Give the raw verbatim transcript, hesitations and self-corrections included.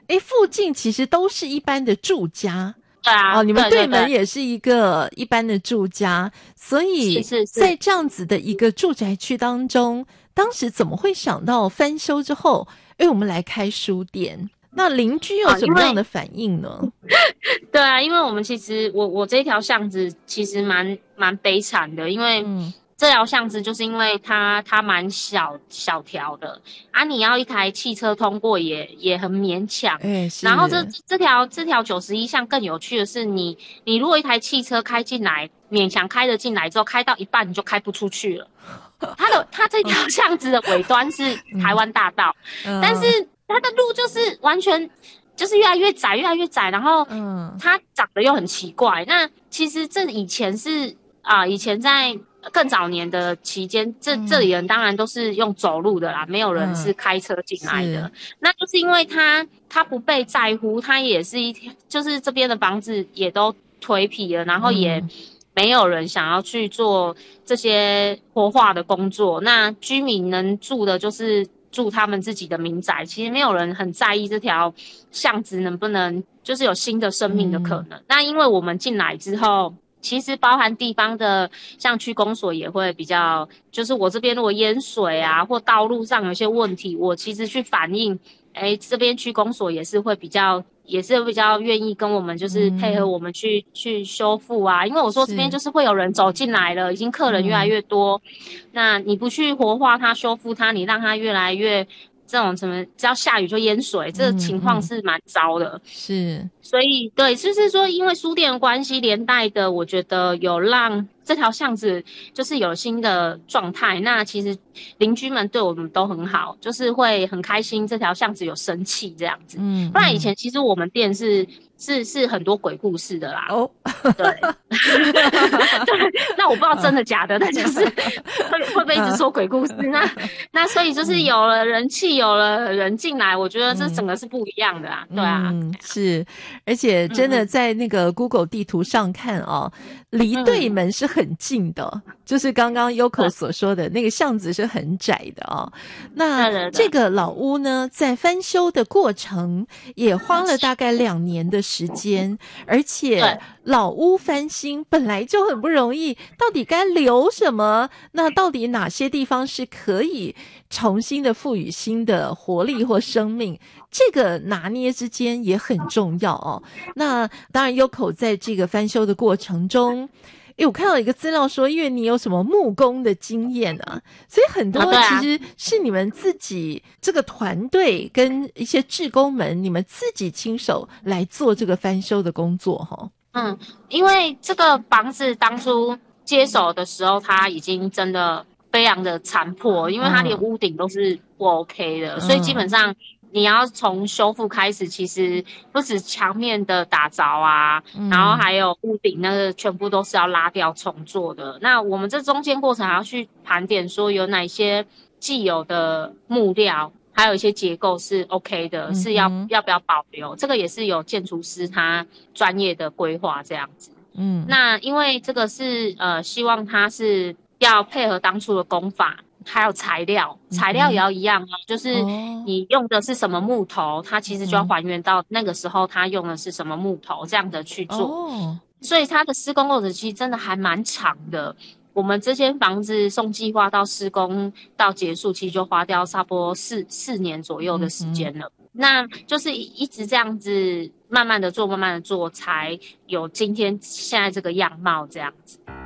诶，附近其实都是一般的住家。 对啊， 哦，你们对对对门对， 也是一个一般的住家，所以是是是。 在这样子的一个住宅区当中，当时怎么会想到翻修之后，诶，我们来开书店？那邻居有啊，因为什么样的反应呢？ 对啊，因为我们其实我我这条巷子其实蛮蛮悲惨的，因为嗯， 这条巷子就是因为它它蛮小小条的啊，你要一台汽车通过也也很勉强。 诶， 然后这是， 这条这条九十一巷更有趣的是你，你如果一台汽车开进来，勉强开得进来之后，开到一半你就开不出去了。它的它这条巷子的尾端是台湾大道，但是嗯它的路就是完全就是越来越窄，越来越窄，然后嗯它长得又很奇怪。那其实这以前是啊、呃以前在更早年的期间，这这里人当然都是用走路的啦，没有人嗯， 是开车进来是， 的。那就是因为它它不被在乎，它也是一条，就是这边的房子也都颓圮了，然后也嗯没有人想要去做这些活化的工作。那居民能住的就是住他们自己的民宅，其实没有人很在意这条巷子能不能就是有新的生命的可嗯能。那因为我们进来之后，其实包含地方的像区公所也会比较，就是我这边如果淹水啊，或道路上有些问题，我其实去反映，哎，这边区公所也是会比较，也是比较愿意跟我们就是配合嗯， 我们去去修复啊，因为我说这边是， 就是会有人走进来了，已经客人越来嗯越多，那你不去活化它、修复它，你让它越来越这种什么，只要下雨就淹水，这情况嗯嗯， 是蛮糟的。 是， 所以对，就是说，因为书店的关系，连带的，我觉得有让这条巷子就是有新的状态。那其实邻居们对我们都很好，就是会很开心这条巷子有生气这样子。 嗯嗯， 不然以前其实我们店是是是很多鬼故事的啦。 哦， 对，对，那我不知道真的假的，那就是会会不会一直说鬼故事？那那所以就是嗯有了人气，有了人进来，我觉得这整嗯。 个是不一样的啊。对啊， 嗯，是，而且真的嗯嗯在那个 Google 地图上看哦，离对嗯， 门是很近的，就是刚刚 Yoko 对所说的那个巷子是很窄的哦。那对对对。 这个老屋呢，在翻修的过程也花了大概两年的时间，而且对， 老屋翻新本来就很不容易，到底该留什么？那到底哪些地方是可以重新的赋予新的活力或生命？这个拿捏之间也很重要哦。那当然，Yoko 在这个翻修的过程中，诶，我看到一个资料说，因为你有什么木工的经验啊，所以很啊，对啊， 多其实是你们自己这个团队跟一些志工们，你们自己亲手来做这个翻修的工作哈、哦。 嗯，因为这个房子当初接手的时候，它已经真的非常的残破，因为它连嗯屋顶都是不 OK 的，所以基本嗯上你要从修复开始，其实不止墙面的打凿啊，然后嗯还有屋顶那个全部都是要拉掉重做的。那我们这中间过程还要去盘点说有哪些既有的木料。还有一些结构是 OK 的，是要嗯哼要不要保留？这个也是有建筑师他专业的规划这样子。 嗯那因为这个是呃，希望它是要配合当初的工法，还有材料，材料也嗯哼， 要一样哦，就是哦， 你用的是什么木头，它其实就要嗯还原到那个时候它用的是什么木头，这样的去做。 哦， 所以它的施工过程其实真的还蛮长的。我们这间房子送计划到施工到结束，其实就花掉差不多四四年左右的嗯哼， 时间了。那就是一直这样子慢慢的做，慢慢的做，才有今天现在这个样貌这样子。